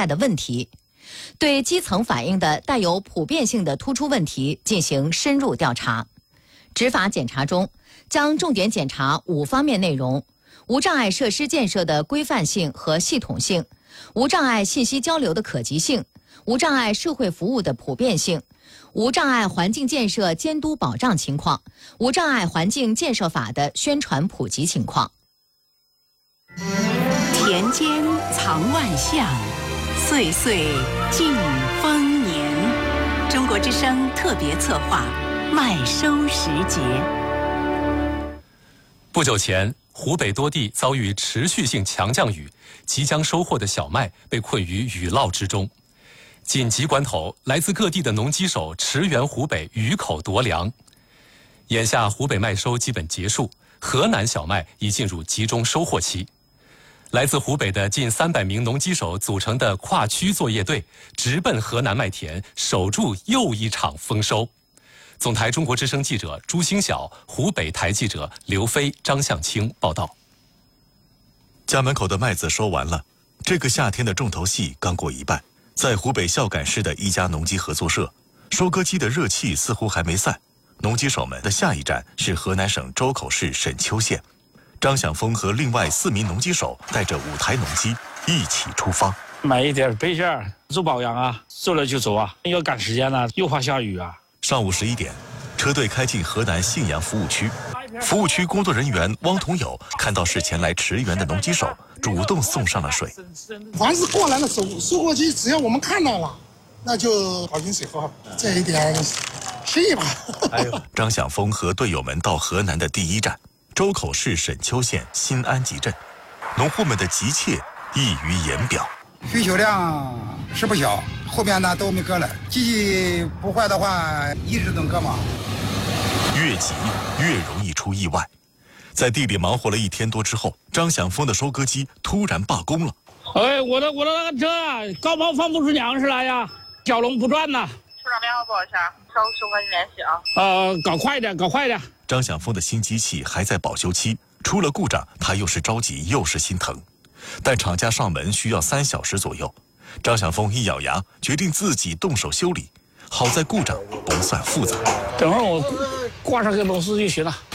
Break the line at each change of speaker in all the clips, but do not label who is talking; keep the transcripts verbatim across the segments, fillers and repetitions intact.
在的问题，对基层反映的带有普遍性的突出问题进行深入调查。执法检查中，将重点检查五方面内容：无障碍设施建设的规范性和系统性，无障碍信息交流的可及性，无障碍社会服务的普遍性，无障碍环境建设监督保障情况，无障碍环境建设法的宣传普及情况。
田间藏万象，岁岁尽丰年。中国之声特别策划麦收时节。
不久前，湖北多地遭遇持续性强降雨，即将收获的小麦被困于雨涝之中。紧急关头，来自各地的农机手驰援湖北雨口夺粮。眼下湖北麦收基本结束，河南小麦已进入集中收获期。来自湖北的近三百名农机手组成的跨区作业队，直奔河南麦田，守住又一场丰收。总台中国之声记者朱星晓，湖北台记者刘飞、张向清报道。
家门口的麦子收完了，这个夏天的重头戏刚过一半。在湖北孝感市的一家农机合作社，收割机的热气似乎还没散。农机手们的下一站是河南省周口市沈丘县。张响峰和另外四名农机手带着五台农机一起出发，
买一点备件，做保养啊，做了就走啊，要赶时间呢，又怕下雨啊。
上午十一点，车队开进河南信阳服务区。服务区工作人员汪同友看到是前来驰援的农机手，主动送上了水。
凡是过来的收收获机，只要我们看到了，那就好饮水喝，这一点心意吧。
哎呦，张响峰和队友们到河南的第一站。周口市沈丘县新安集镇，农户们的急切溢于言表。
需求量是不小，后边呢都没割了，机器不坏的话一直能割嘛。
越急越容易出意外。在地里忙活了一天多之后，张响峰的收割机突然罢工了。
哎，我的我的那个车啊，高抛放不出粮食来呀，小龙不转呐。
处长电话拨一下，稍后收和你联系啊。
呃，搞快点，搞快点。
张响峰的新机器还在保修期，出了故障，他又是着急又是心疼。但厂家上门需要三小时左右，张响峰一咬牙，决定自己动手修理。好在故障不算复杂，
等会儿我挂上个螺丝就行了。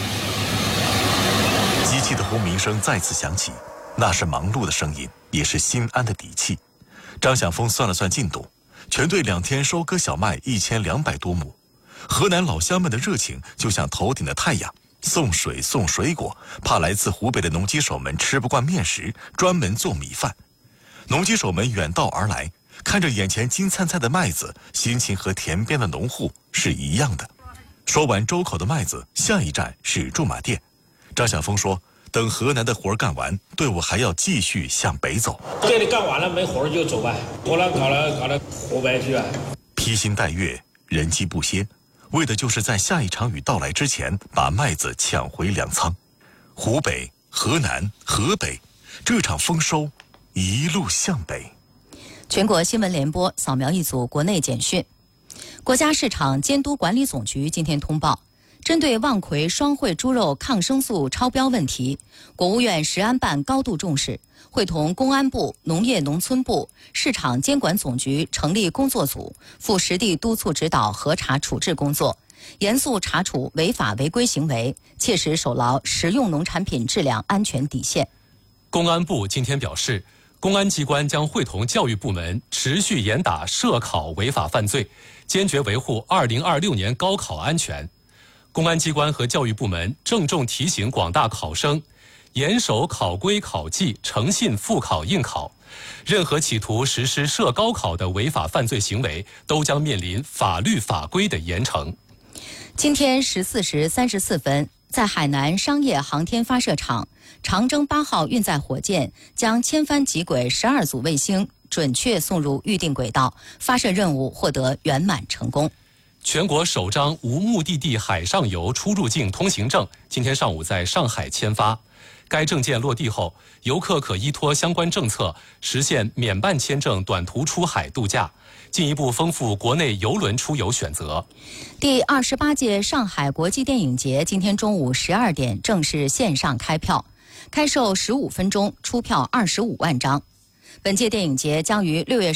机器的轰鸣声再次响起，那是忙碌的声音，也是心安的底气。张响峰算了算进度，全队两天收割小麦一千两百多亩。河南老乡们的热情就像头顶的太阳，送水送水果，怕来自湖北的农机手们吃不惯面食，专门做米饭。农机手们远道而来，看着眼前金灿灿的麦子，心情和田边的农户是一样的。收完周口的麦子，下一站是驻马店。张晓峰说，等河南的活干完，队伍还要继续向北走。
这里干完了没活就走呗，活了搞了搞了湖北去啊。
披星戴月，人机不歇，为的就是在下一场雨到来之前把麦子抢回粮仓。湖北、河南、河北，这场丰收一路向北。
全国新闻联播扫描一组国内简讯。国家市场监督管理总局今天通报，针对望奎双汇猪肉抗生素超标问题，国务院食安办高度重视，会同公安部、农业农村部、市场监管总局成立工作组，赴实地督促指导核查处置工作，严肃查处违法违规行为，切实守牢食用农产品质量安全底线。
公安部今天表示，公安机关将会同教育部门持续严打涉考违法犯罪，坚决维护二零二六年高考安全。公安机关和教育部门郑重提醒广大考生，严守考规考纪，诚信复考应考。任何企图实施涉高考的违法犯罪行为，都将面临法律法规的严惩。
今天十四时三十四分，在海南商业航天发射场，长征八号运载火箭将千帆极轨十二组卫星准确送入预定轨道，发射任务获得圆满成功。
全国首张无目的地海上游出入境通行证今天上午在上海签发。该证件落地后，游客可依托相关政策，实现免办签证短途出海度假，进一步丰富国内邮轮出游选择。
第二十八届上海国际电影节今天中午十二点正式线上开票，开售十五分钟，出票二十五万张。本届电影节将于六月